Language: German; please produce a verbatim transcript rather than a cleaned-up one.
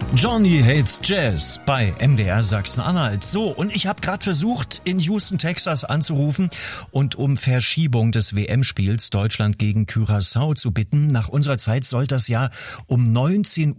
Johnny Hates Jazz bei M D R Sachsen-Anhalt. So, und ich habe gerade versucht, in Houston, Texas anzurufen und um Verschiebung des W M-Spiels Deutschland gegen Curaçao zu bitten. Nach unserer Zeit soll das ja um neunzehn